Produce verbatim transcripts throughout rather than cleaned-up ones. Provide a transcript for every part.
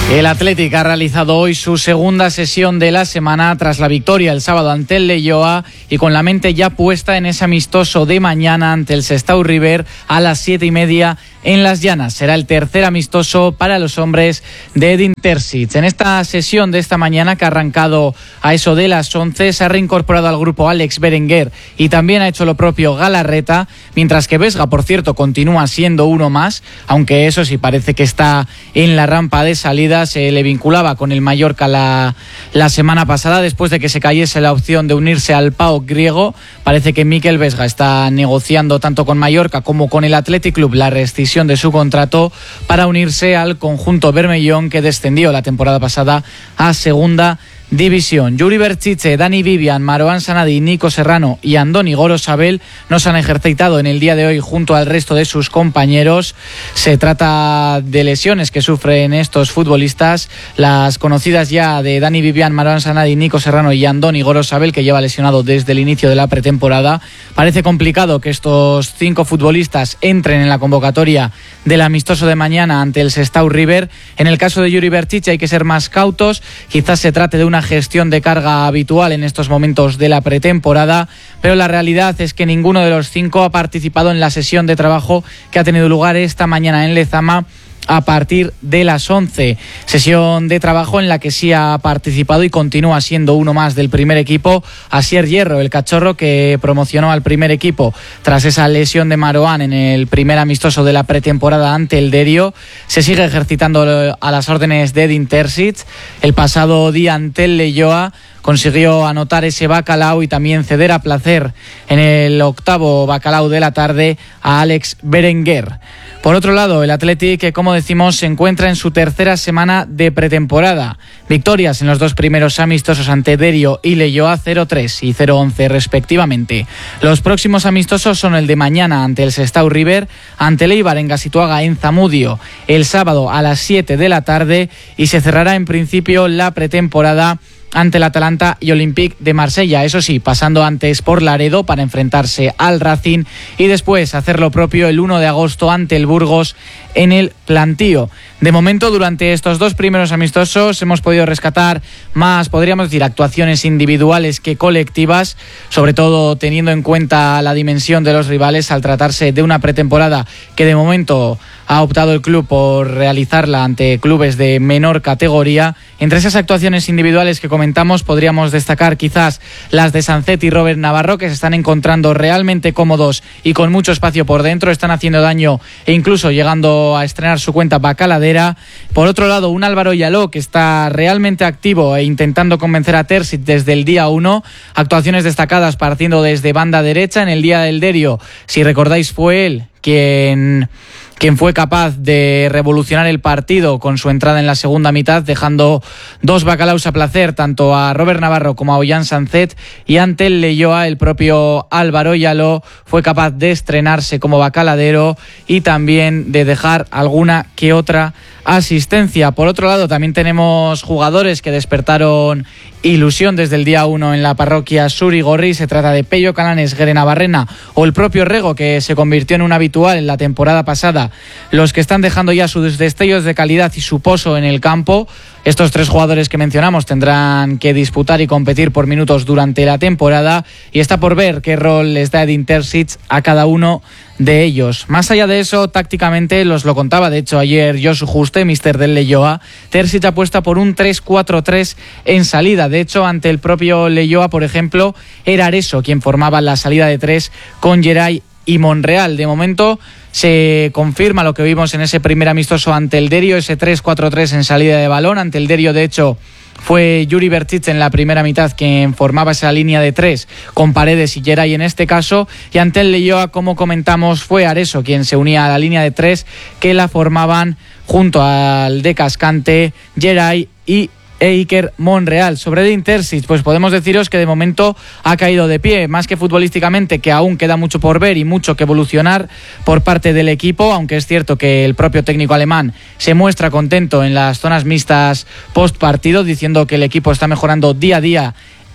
El Athletic ha realizado hoy su segunda sesión de la semana tras la victoria el sábado ante el Leioa y con la mente ya puesta en ese amistoso de mañana ante el Sestao River a las siete y media en Las Llanas. Será el tercer amistoso para los hombres de Edin Terzic. En esta sesión de esta mañana, que ha arrancado a eso de las once, se ha reincorporado al grupo Alex Berenguer y también ha hecho lo propio Galarreta, mientras que Vesga, por cierto, continúa siendo uno más, aunque eso sí parece que está en la rampa de salida. Se le vinculaba con el Mallorca la, la semana pasada después de que se cayese la opción de unirse al P A O K griego. Parece que Mikel Vesga está negociando tanto con Mallorca como con el Athletic Club la rescisión de su contrato para unirse al conjunto bermellón que descendió la temporada pasada a segunda división. Yuri Berchiche, Dani Vivian, Marouane Sanadi, Nico Serrano y Andoni Gorosabel no se han ejercitado en el día de hoy junto al resto de sus compañeros. Se trata de lesiones que sufren estos futbolistas, las conocidas ya de Dani Vivian, Marouane Sanadi, Nico Serrano y Andoni Gorosabel, que lleva lesionado desde el inicio de la pretemporada. Parece complicado que estos cinco futbolistas entren en la convocatoria del amistoso de mañana ante el Sestao River. En el caso de Yuri Berchiche hay que ser más cautos, quizás se trate de una gestión de carga habitual en estos momentos de la pretemporada, pero la realidad es que ninguno de los cinco ha participado en la sesión de trabajo que ha tenido lugar esta mañana en Lezama a partir de las once. Sesión de trabajo en la que sí ha participado y continúa siendo uno más del primer equipo Asier Hierro, el cachorro que promocionó al primer equipo tras esa lesión de Marouane en el primer amistoso de la pretemporada ante el Derio. Se sigue ejercitando a las órdenes de Edin Terzic. El pasado día ante el Leioa consiguió anotar ese bacalao y también ceder a placer en el octavo bacalao de la tarde a Alex Berenguer. Por otro lado, el Athletic, que como decimos, se encuentra en su tercera semana de pretemporada. Victorias en los dos primeros amistosos ante Derio y Leioa, cero tres y cero once respectivamente. Los próximos amistosos son el de mañana ante el Sestao River, ante el Eibar en Gasituaga en Zamudio el sábado a las siete de la tarde y se cerrará en principio la pretemporada ante el Atalanta y Olympique de Marsella, eso sí, pasando antes por Laredo para enfrentarse al Racing y después hacer lo propio el uno de agosto ante el Burgos en el Plantío. De momento, durante estos dos primeros amistosos hemos podido rescatar más, podríamos decir, actuaciones individuales que colectivas, sobre todo teniendo en cuenta la dimensión de los rivales al tratarse de una pretemporada que de momento ha optado el club por realizarla ante clubes de menor categoría. Entre esas actuaciones individuales que comentamos podríamos destacar quizás las de Sancet y Robert Navarro, que se están encontrando realmente cómodos y con mucho espacio por dentro, están haciendo daño e incluso llegando a estrenar su cuenta Bacaladera. Por otro lado, un Álvaro Yaló que está realmente activo e intentando convencer a Terzic desde el día uno. Actuaciones destacadas partiendo desde banda derecha. En el día del Derio, si recordáis, fue él quien... quien fue capaz de revolucionar el partido con su entrada en la segunda mitad, dejando dos bacalaos a placer tanto a Robert Navarro como a Ollán Sancet, y ante el Leioa el propio Álvaro Yaló fue capaz de estrenarse como bacaladero y también de dejar alguna que otra asistencia. Por otro lado, también tenemos jugadores que despertaron ilusión desde el día uno en la parroquia Surigorri. Se trata de Pello Calanes, Gerena Barrena o el propio Rego, que se convirtió en un habitual en la temporada pasada, los que están dejando ya sus destellos de calidad y su pozo en el campo. Estos tres jugadores que mencionamos tendrán que disputar y competir por minutos durante la temporada y está por ver qué rol les da Edin Terzic a cada uno de ellos. Más allá de eso, tácticamente, los lo contaba de hecho ayer Josu Juste, míster del Leioa, Terzic apuesta por un tres cuatro tres en salida. De hecho, ante el propio Leioa, por ejemplo, era Areso quien formaba la salida de tres con Geray y Monreal. De momento se confirma lo que vimos en ese primer amistoso ante el Derio, ese tres cuatro tres en salida de balón. Ante el Derio, de hecho, fue Yuri Berchiche en la primera mitad quien formaba esa línea de tres con Paredes y Geray en este caso, y ante el Leioa, como comentamos, fue Areso quien se unía a la línea de tres que la formaban junto al de Cascante, Geray y e Iker Monreal. Sobre Edin Terzic, pues podemos deciros que de momento ha caído de pie, más que futbolísticamente, que aún queda mucho por ver y mucho que evolucionar por parte del equipo, aunque es cierto que el propio técnico alemán se muestra contento en las zonas mixtas post partido, diciendo que el equipo está mejorando día a día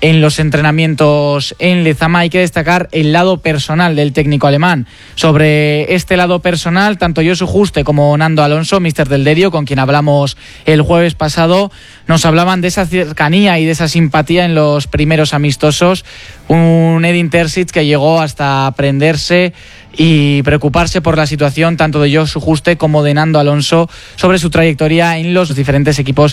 en los entrenamientos en Lezama. Hay que destacar el lado personal del técnico alemán. Sobre este lado personal, tanto Josu Juste como Nando Alonso, míster del Derio, con quien hablamos el jueves pasado, nos hablaban de esa cercanía y de esa simpatía en los primeros amistosos. Un Edin Terzic que llegó hasta prenderse y preocuparse por la situación tanto de Josu Juste como de Nando Alonso sobre su trayectoria en los diferentes equipos